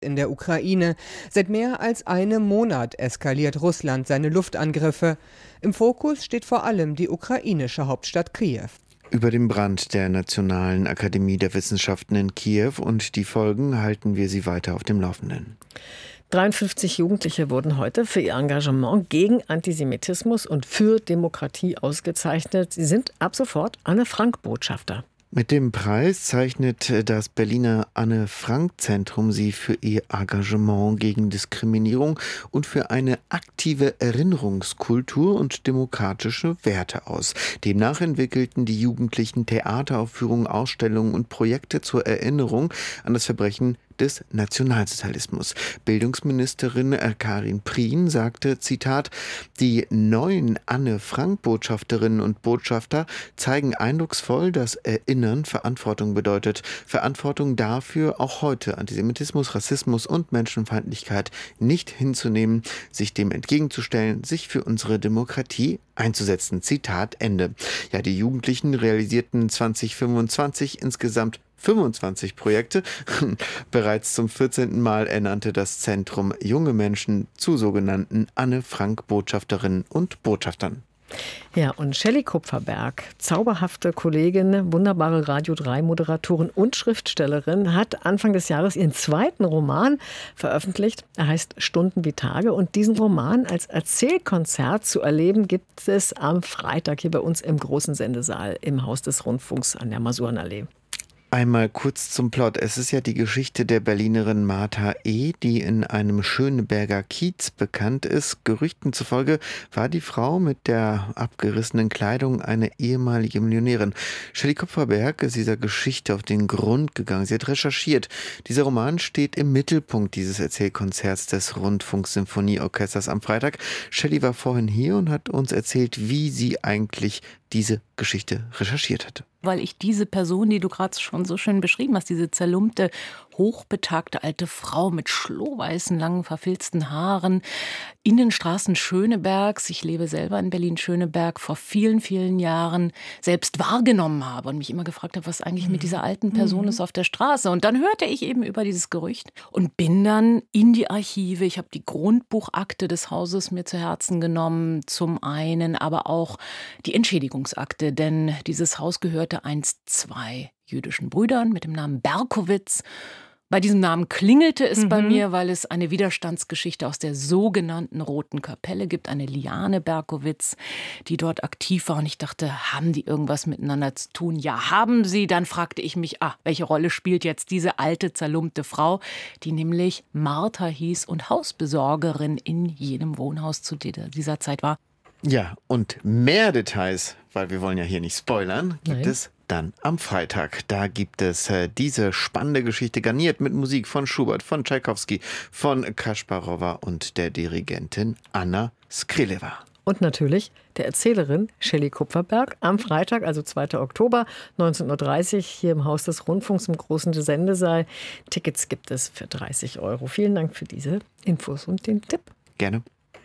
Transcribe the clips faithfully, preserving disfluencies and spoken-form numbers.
In der Ukraine. Seit mehr als einem Monat eskaliert Russland seine Luftangriffe. Im Fokus steht vor allem die ukrainische Hauptstadt Kiew. Über den Brand der Nationalen Akademie der Wissenschaften in Kiew und die Folgen halten wir Sie weiter auf dem Laufenden. dreiundfünfzig Jugendliche wurden heute für ihr Engagement gegen Antisemitismus und für Demokratie ausgezeichnet. Sie sind ab sofort Anne-Frank-Botschafter. Mit dem Preis zeichnet das Berliner Anne-Frank-Zentrum sie für ihr Engagement gegen Diskriminierung und für eine aktive Erinnerungskultur und demokratische Werte aus. Demnach entwickelten die Jugendlichen Theateraufführungen, Ausstellungen und Projekte zur Erinnerung an das Verbrechen des Nationalsozialismus. Bildungsministerin Karin Prien sagte, Zitat, die neuen Anne-Frank-Botschafterinnen und Botschafter zeigen eindrucksvoll, dass Erinnern Verantwortung bedeutet. Verantwortung dafür, auch heute Antisemitismus, Rassismus und Menschenfeindlichkeit nicht hinzunehmen, sich dem entgegenzustellen, sich für unsere Demokratie einzusetzen. Zitat Ende. Ja, die Jugendlichen realisierten zwanzig fünfundzwanzig insgesamt fünfundzwanzig Projekte. Bereits zum vierzehnten Mal ernannte das Zentrum junge Menschen zu sogenannten Anne-Frank-Botschafterinnen und Botschaftern. Ja, und Shelley Kupferberg, zauberhafte Kollegin, wunderbare Radio drei Moderatorin und Schriftstellerin, hat Anfang des Jahres ihren zweiten Roman veröffentlicht. Er heißt Stunden wie Tage. Und diesen Roman als Erzählkonzert zu erleben, gibt es am Freitag hier bei uns im großen Sendesaal im Haus des Rundfunks an der Masurenallee. Einmal kurz zum Plot. Es ist ja die Geschichte der Berlinerin Martha E., die in einem Schöneberger Kiez bekannt ist. Gerüchten zufolge war die Frau mit der abgerissenen Kleidung eine ehemalige Millionärin. Shelley Kupferberg ist dieser Geschichte auf den Grund gegangen. Sie hat recherchiert. Dieser Roman steht im Mittelpunkt dieses Erzählkonzerts des Rundfunksymphonieorchesters am Freitag. Shelley war vorhin hier und hat uns erzählt, wie sie eigentlich diese Geschichte recherchiert hatte. Weil ich diese Person, die du gerade schon so schön beschrieben hast, diese zerlumpte, hochbetagte alte Frau mit schlohweißen, langen, verfilzten Haaren in den Straßen Schönebergs, ich lebe selber in Berlin-Schöneberg, vor vielen, vielen Jahren selbst wahrgenommen habe und mich immer gefragt habe, was eigentlich mit dieser alten Person ist auf der Straße. Und dann hörte ich eben über dieses Gerücht und bin dann in die Archive. Ich habe die Grundbuchakte des Hauses mir zu Herzen genommen, zum einen, aber auch die Entschädigungsakte, denn dieses Haus gehörte einst zwei jüdischen Brüdern mit dem Namen Berkowitz. Bei diesem Namen klingelte es mhm. bei mir, weil es eine Widerstandsgeschichte aus der sogenannten Roten Kapelle gibt. Eine Liane Berkowitz, die dort aktiv war. Und ich dachte, haben die irgendwas miteinander zu tun? Ja, haben sie. Dann fragte ich mich, ah, welche Rolle spielt jetzt diese alte, zerlumpte Frau, die nämlich Martha hieß und Hausbesorgerin in jedem Wohnhaus zu dieser Zeit war. Ja, und mehr Details, weil wir wollen ja hier nicht spoilern, gibt Nein. es dann am Freitag. Da gibt es äh, diese spannende Geschichte garniert mit Musik von Schubert, von Tschaikowski, von Kasparova und der Dirigentin Anna Skrileva. Und natürlich der Erzählerin Shelley Kupferberg am Freitag, also zweiter Oktober, neunzehn Uhr dreißig, hier im Haus des Rundfunks im großen Sendesaal. Tickets gibt es für dreißig Euro. Vielen Dank für diese Infos und den Tipp. Gerne.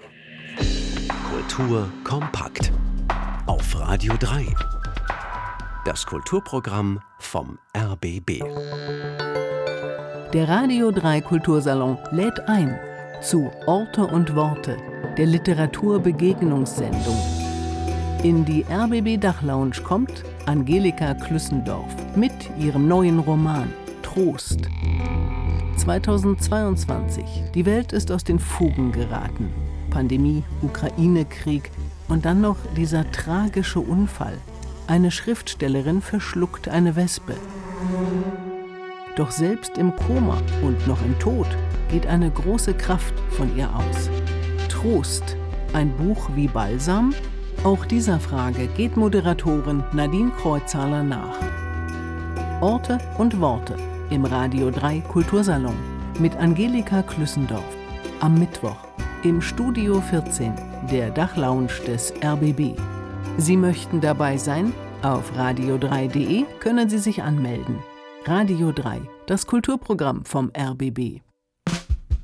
Kultur kompakt auf Radio drei. Das Kulturprogramm vom R B B. Der Radio drei Kultursalon lädt ein zu Orte und Worte, der Literaturbegegnungssendung. In die R B B Dachlounge kommt Angelika Klüssendorf mit ihrem neuen Roman Trost. zweitausendzweiundzwanzig. Die Welt ist aus den Fugen geraten. Pandemie, Ukraine-Krieg und dann noch dieser tragische Unfall. Eine Schriftstellerin verschluckt eine Wespe. Doch selbst im Koma und noch im Tod geht eine große Kraft von ihr aus. Trost, ein Buch wie Balsam? Auch dieser Frage geht Moderatorin Nadine Kreuzhaler nach. Orte und Worte im Radio drei Kultursalon mit Angelika Klüssendorf. Am Mittwoch im Studio vierzehn, der Dachlounge des R B B. Sie möchten dabei sein? Auf radio drei punkt de können Sie sich anmelden. Radio drei, das Kulturprogramm vom R B B.